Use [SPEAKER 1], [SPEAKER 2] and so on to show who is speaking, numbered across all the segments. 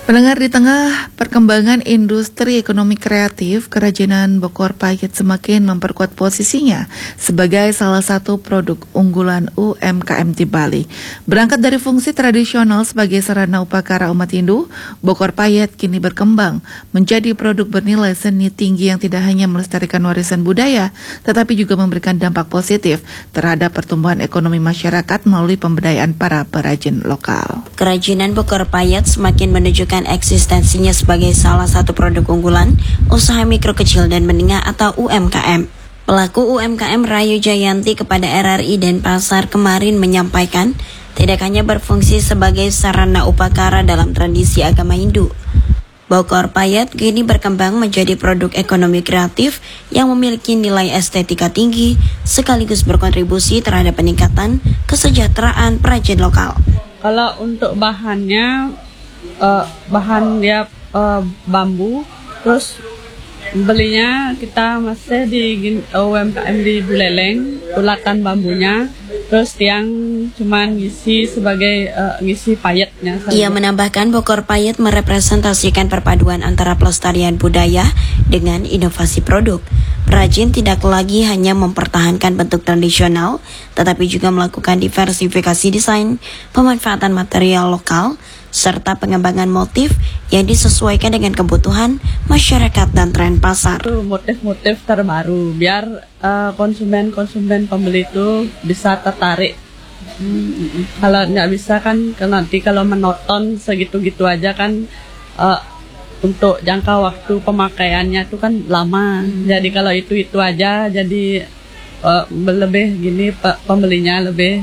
[SPEAKER 1] Pendengar, di tengah perkembangan industri ekonomi kreatif, Kerajinan Bokor Payet semakin memperkuat posisinya sebagai salah satu produk unggulan UMKM di Bali. Berangkat dari fungsi tradisional sebagai sarana upakara umat Hindu, Bokor Payet kini berkembang menjadi produk bernilai seni tinggi yang tidak hanya melestarikan warisan budaya, tetapi juga memberikan dampak positif terhadap pertumbuhan ekonomi masyarakat melalui pemberdayaan para perajin lokal.
[SPEAKER 2] Kerajinan Bokor Payet semakin menunjukkan eksistensinya sebagai salah satu produk unggulan usaha mikro kecil dan menengah atau UMKM. Pelaku UMKM Rayu Jayanti kepada RRI Denpasar kemarin menyampaikan tidak hanya berfungsi sebagai sarana upakara dalam tradisi agama Hindu. Bokor Payet kini berkembang menjadi produk ekonomi kreatif yang memiliki nilai estetika tinggi sekaligus berkontribusi terhadap peningkatan kesejahteraan perajin lokal.
[SPEAKER 3] Kalau untuk bahannya, bahan dia bambu, terus belinya kita masih di UMKM di Buleleng, bulatan bambunya, terus tiang cuman ngisi sebagai ngisi payetnya saja.
[SPEAKER 2] Ia menambahkan Bokor Payet merepresentasikan perpaduan antara pelestarian budaya dengan inovasi produk. Perajin tidak lagi hanya mempertahankan bentuk tradisional, tetapi juga melakukan diversifikasi desain, pemanfaatan material lokal, serta pengembangan motif yang disesuaikan dengan kebutuhan masyarakat dan tren pasar.
[SPEAKER 3] Itu motif-motif terbaru biar konsumen pembeli itu bisa tertarik. Kalau nggak bisa kan nanti kalau menonton segitu-gitu aja kan untuk jangka waktu pemakaiannya itu kan lama. Jadi kalau itu aja jadi lebih gini pembelinya lebih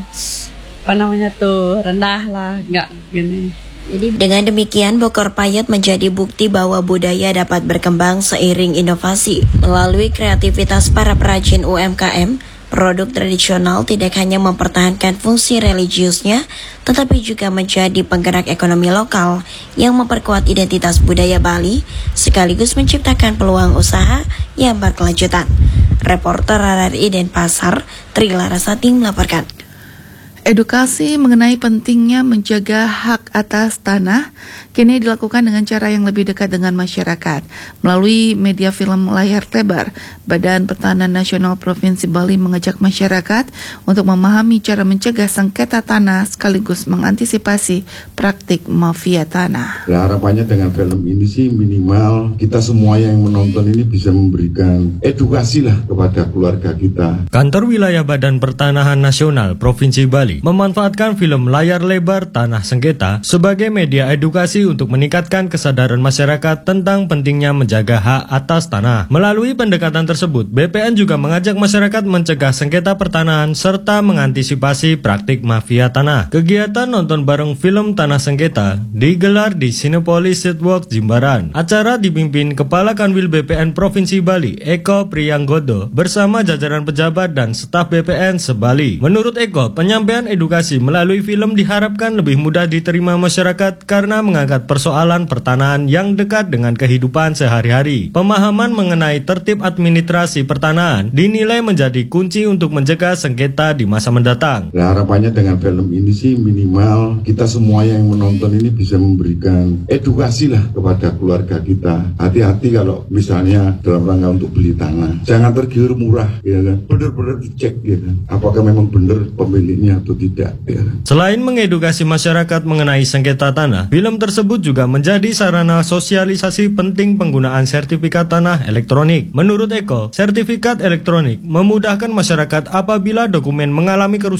[SPEAKER 3] rendah lah, nggak gini.
[SPEAKER 2] Dengan demikian, Bokor Payet menjadi bukti bahwa budaya dapat berkembang seiring inovasi. Melalui kreativitas para perajin UMKM, produk tradisional tidak hanya mempertahankan fungsi religiusnya, tetapi juga menjadi penggerak ekonomi lokal yang memperkuat identitas budaya Bali, sekaligus menciptakan peluang usaha yang berkelanjutan. Reporter RRI Denpasar, Tri Larasati melaporkan.
[SPEAKER 1] Edukasi mengenai pentingnya menjaga hak atas tanah kini dilakukan dengan cara yang lebih dekat dengan masyarakat. Melalui media film layar lebar, Badan Pertanahan Nasional Provinsi Bali mengajak masyarakat untuk memahami cara mencegah sengketa tanah sekaligus mengantisipasi praktik mafia tanah.
[SPEAKER 4] Nah, harapannya dengan film ini sih minimal kita semua yang menonton ini bisa memberikan edukasi lah kepada keluarga kita.
[SPEAKER 5] Kantor Wilayah Badan Pertanahan Nasional Provinsi Bali memanfaatkan film layar lebar Tanah Sengketa sebagai media edukasi untuk meningkatkan kesadaran masyarakat tentang pentingnya menjaga hak atas tanah. Melalui pendekatan tersebut, BPN juga mengajak masyarakat mencegah sengketa pertanahan serta mengantisipasi praktik mafia tanah. Kegiatan nonton bareng film Tanah Sengketa digelar di Cinepolis Streetwalk Jimbaran. Acara dipimpin Kepala Kanwil BPN Provinsi Bali, Eko Priyanggodo, bersama jajaran pejabat dan staf BPN se-Bali. Menurut Eko, penyampaian edukasi melalui film diharapkan lebih mudah diterima masyarakat karena mengangkat persoalan pertanahan yang dekat dengan kehidupan sehari-hari. Pemahaman mengenai tertib administrasi pertanahan dinilai menjadi kunci untuk mencegah sengketa di masa mendatang.
[SPEAKER 4] Nah, harapannya dengan film ini sih minimal kita semua yang menonton ini bisa memberikan edukasi lah kepada keluarga kita. Hati-hati kalau misalnya dalam rangka untuk beli tanah, jangan tergiur murah, ya kan? Benar-benar dicek, ya kan? Apakah memang benar pemiliknya atau tidak, ya.
[SPEAKER 5] Selain mengedukasi masyarakat mengenai sengketa tanah, film tersebut juga menjadi sarana sosialisasi penting penggunaan sertifikat tanah elektronik. Menurut Eko, sertifikat elektronik memudahkan masyarakat apabila dokumen mengalami kerusakan